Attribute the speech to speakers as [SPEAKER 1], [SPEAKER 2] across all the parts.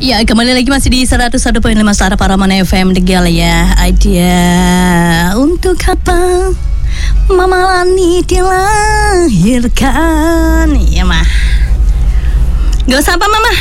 [SPEAKER 1] Ya, kembali lagi masih di 101.5 Suara Paramon FM Tegal ya. Idea untuk apa Mama Lani dilahirkan? Ya mah, gak usah apa Mama.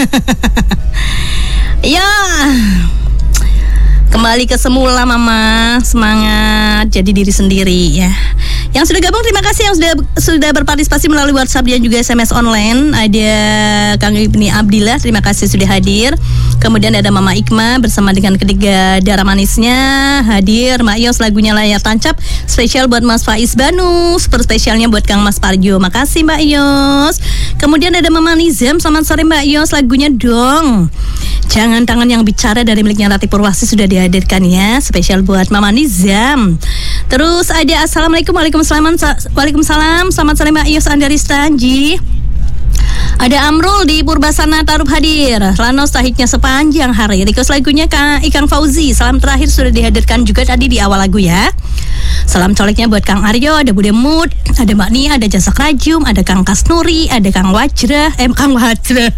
[SPEAKER 1] Ya, kembali ke semula Mama. Semangat jadi diri sendiri ya. Yang sudah gabung terima kasih, yang sudah berpartisipasi melalui WhatsApp dan juga SMS online. Ada Kang Ibni Abdillah, terima kasih sudah hadir. Kemudian ada Mama Ikma bersama dengan ketiga darah manisnya hadir. Mak Yos lagunya Layar Tancap, spesial buat Mas Faiz Banu, super spesialnya buat Kang Mas Parjo. Makasih Mbak Yos. Kemudian ada Mama Nizam, selamat sore Mbak Yos, lagunya Dong Jangan Tangan Yang Bicara dari miliknya Rati Purwasi sudah dihadirkan ya, spesial buat Mama Nizam. Terus ada Assalamualaikum, Waalaikumsalam, selamat sore Mbak Yos Andarista Anji. Ada Amrul di Purbasana Tarup hadir. Lanos tahiknya sepanjang hari. Request lagunya Kang Ikang Fauzi. Salam terakhir sudah dihadirkan juga tadi di awal lagu ya. Salam coleknya buat Kang Aryo, ada Bude Mut, ada Mbak Nia, ada Jasa Rajum, ada Kang Kasnuri, ada Kang Wajrah, Kang Wajrah.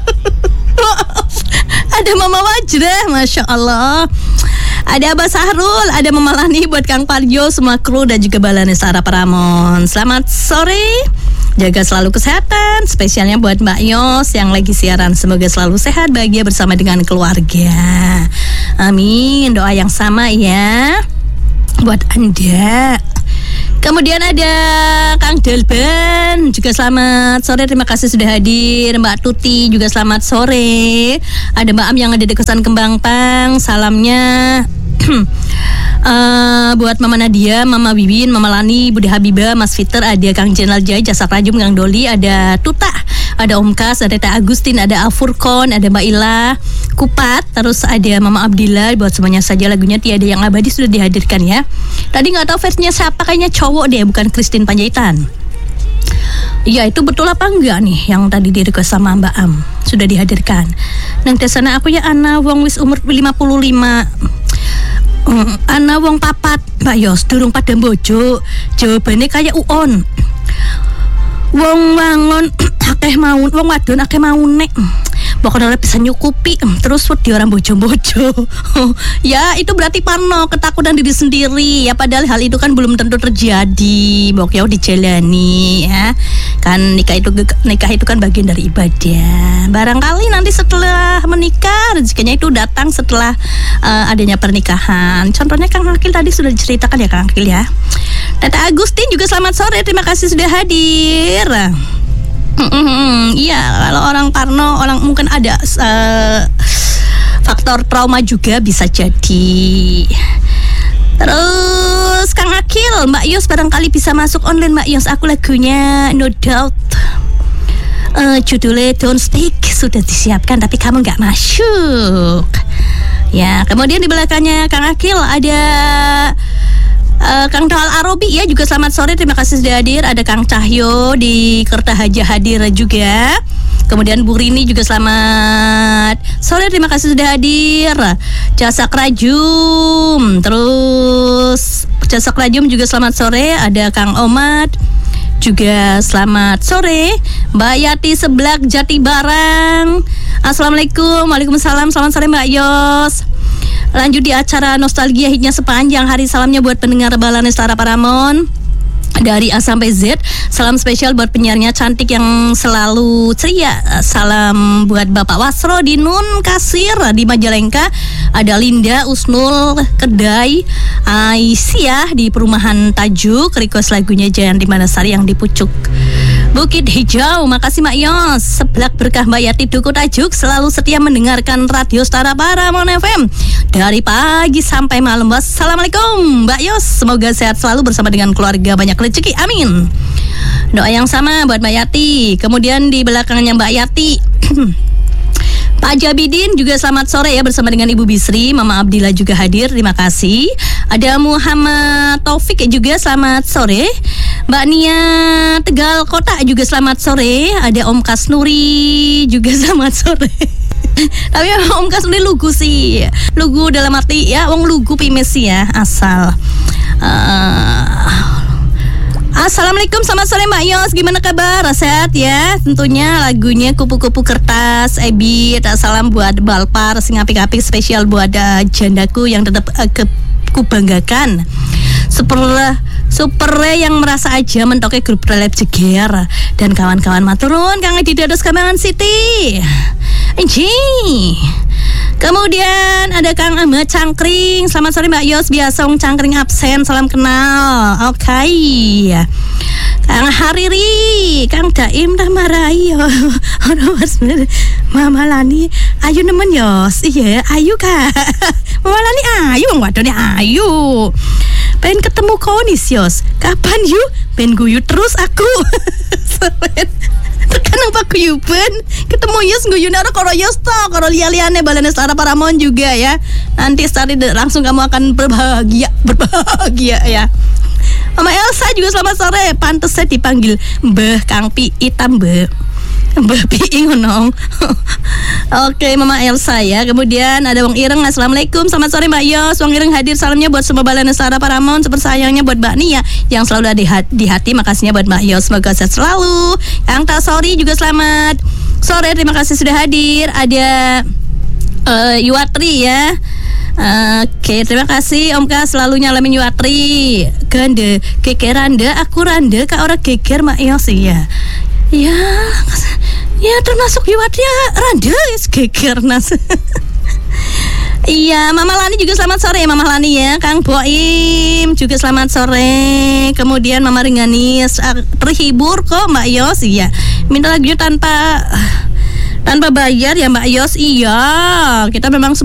[SPEAKER 1] Ada Mama Wajrah, Masya Allah. Ada Abah Sahrul, ada Mama Lani buat Kang Parjo, semua kru dan juga Balane Suara Paramon. Selamat sore. Jaga selalu kesehatan, spesialnya buat Mbak Yos yang lagi siaran. Semoga selalu sehat, bahagia bersama dengan keluarga. Amin, doa yang sama ya buat Anda. Kemudian ada Kang Delban, juga selamat sore, terima kasih sudah hadir. Mbak Tuti juga selamat sore. Ada Mbak Am yang ada di kosan Kembang Pang, salamnya buat Mama Nadia, Mama Bibin, Mama Lani, Bude Habibah, Mas Fiter, ada Kang Jenal Jai, Jasa Rajum, Kang Doli, ada Tuta, ada Om Kas, ada Teh Agustin, ada Afurkon, ada Mbak Ila Kupat, terus ada Mama Abdillah. Buat semuanya saja lagunya Tiada Yang Abadi sudah dihadirkan ya. Tadi nggak tahu versinya siapa, kayaknya cowok deh, bukan Christine Panjaitan. Iya, itu betul apa enggak nih yang tadi di request sama Mbak Am sudah dihadirkan. Nang tesana aku ya Ana wong wis umur 55. Ana wong papat, Mbak Yos, durung pada bojo. Jawabannya kayak uon. Wong wangon akeh mau, wong wadon akeh mau nek. Pokoknya orang bisa nyukupi, terus wedi orang bojo-bojo. Ya itu berarti parno, ketakutan diri sendiri ya, padahal hal itu kan belum tentu terjadi. Pokoknya dijalani ya. Kan nikah itu kan bagian dari ibadah. Barangkali nanti setelah menikah rezekinya itu datang setelah adanya pernikahan. Contohnya Kang Akil tadi sudah diceritakan ya Kang Akil ya. Tata Agustin juga selamat sore, terima kasih sudah hadir. Iya, kalau orang parno, orang mungkin ada faktor trauma juga bisa jadi. Terus Kang Akil, Mbak Yos barangkali bisa masuk online Mbak Yos, aku lagunya No Doubt, judulnya Don't Speak sudah disiapkan tapi kamu gak masuk. Ya, kemudian di belakangnya Kang Akil ada Kang Tohal Arobi ya, juga selamat sore, terima kasih sudah hadir. Ada Kang Cahyo di Kertahaja hadir juga. Kemudian Bu Rini juga selamat sore, terima kasih sudah hadir. Jasa Rajum, terus Jasa Rajum juga selamat sore. Ada Kang Omad juga selamat sore. Mbak Yati Seblak Jati Barang, Assalamualaikum. Waalaikumsalam, selamat sore Mbak Yos. Lanjut di acara Nostalgia Hitnya sepanjang hari. Salamnya buat pendengar Balane Suara Paramon dari A sampai Z. Salam spesial buat penyiarnya cantik yang selalu ceria. Salam buat Bapak Wasro di Nun Kasir di Majalengka. Ada Linda Usnul Kedai, Aisyah di Perumahan Tajuk. Request lagunya Jayan di Manasari yang di Pucuk Bukit Hijau. Makasih Mak Yos. Seblak berkah Mbak Yati Duku Tajuk, selalu setia mendengarkan Radio Suara Paramon FM dari pagi sampai malam. Wassalamualaikum Mbak Yos, semoga sehat selalu bersama dengan keluarga, banyak rezeki, amin. Doa yang sama buat Mbak Yati. Kemudian di belakangnya Mbak Yati Pak Jabidin juga selamat sore ya, bersama dengan Ibu Bisri. Mama Abdillah juga hadir, terima kasih. Ada Muhammad Taufik juga selamat sore. Mbak Nia Tegal Kota juga selamat sore. Ada Om Kasnuri juga selamat sore. Tapi Om Kasnuri lugu sih, lugu dalam arti ya wong lugu pimes ya asal Assalamualaikum, selamat sore Mbak Yos. Gimana kabar? Sehat ya? Tentunya lagunya Kupu-Kupu Kertas, Ebit. Salam buat Balpar, sing apik-apik, spesial buat jandaku yang tetap kubanggakan. Super yang merasa aja mentoke grup relap jeger dan kawan-kawan maturun Kang Edi Dados Kambangan City. Enji. Kemudian ada Kang Ahmad Cangkring. Selamat sore Mbak Yos, biasa Cangkring absen, salam kenal. Oke. Kang Hariri, Kang Daim dah marahi yo. Ono Mas Mama Lani, ayo nemen Yos. Iya, ayo Kak. Mama Lani ayo wong wadone ayo. Pengen ketemu Konis Yos. Kapan yuk? Pengen guyu terus aku. Tekan apa guyuban? Ketemu Yos guyu naro karo Yos to, karo liya-liyane balane Selara Paramon juga ya. Nanti start langsung kamu akan berbahagia ya. Mama Elsa juga selamat sore. Pantes saya dipanggil Mbah Kang Pi Itam Mbah Pi ngono. Oke, Mama Elsa ya. Kemudian ada Wong Ireng. Assalamualaikum, selamat sore Mbak Yos. Wong Ireng hadir, salamnya buat semua balane Selara Paramon. Super sayangnya buat Mbak Nia yang selalu ada di hati. Makasihnya buat Mbak Yos, semoga sehat selalu. Kang Tasori juga selamat sore, terima kasih sudah hadir. Ada Yuwatri ya. Oke, terima kasih Om Ka selalu nyalamin Yuwatri. Ganda, geger Randa, aku Randa, Kak ora geger Mak Yos ya. Ya termasuk Yuwatri ya, Randa geger nas. Iya, Mama Lani juga selamat sore Mama Lani ya. Kang Boim juga selamat sore. Kemudian Mama Ringganis, terhibur kok Mbak Yos ya. Minta lagunya tanpa bayar ya Mbak Yos. Iya, kita memang